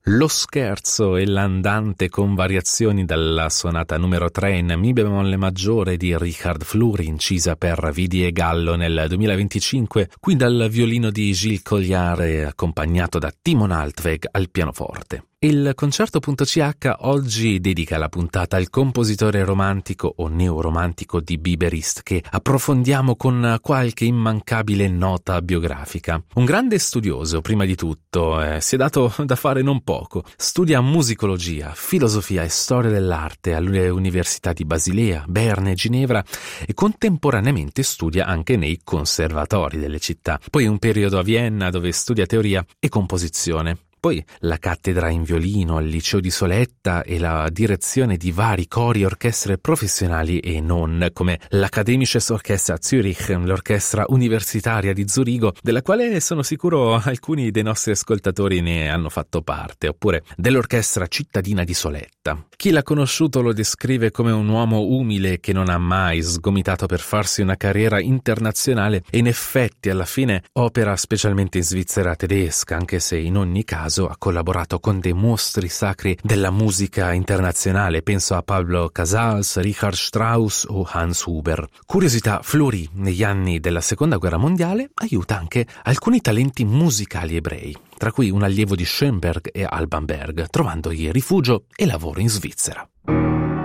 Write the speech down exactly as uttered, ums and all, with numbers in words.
Lo scherzo e l'andante con variazioni dalla sonata numero tre in mi bemolle maggiore di Richard Fleury, incisa per Vidi e Gallo nel duemilaventicinque, qui dal violino di Gilles Collard accompagnato da Timon Altweg al pianoforte. Il Concerto.ch oggi dedica la puntata al compositore romantico o neoromantico di Biberist, che approfondiamo con qualche immancabile nota biografica. Un grande studioso, prima di tutto, eh, si è dato da fare non poco. Studia musicologia, filosofia e storia dell'arte alle università di Basilea, Berna e Ginevra e contemporaneamente studia anche nei conservatori delle città. Poi un periodo a Vienna dove studia teoria e composizione. Poi la cattedra in violino al liceo di Soletta e la direzione di vari cori e orchestre professionali e non, come l'Akademisches Orchester Zürich, l'orchestra universitaria di Zurigo, della quale sono sicuro alcuni dei nostri ascoltatori ne hanno fatto parte, oppure dell'orchestra cittadina di Soletta. Chi l'ha conosciuto lo descrive come un uomo umile che non ha mai sgomitato per farsi una carriera internazionale e in effetti alla fine opera specialmente in Svizzera tedesca, anche se in ogni caso ha collaborato con dei mostri sacri della musica internazionale, penso a Pablo Casals, Richard Strauss o Hans Huber. Curiosità, Fleury negli anni della seconda guerra mondiale aiuta anche alcuni talenti musicali ebrei, tra cui un allievo di Schoenberg e Alban Berg, trovandogli rifugio e lavoro in Svizzera.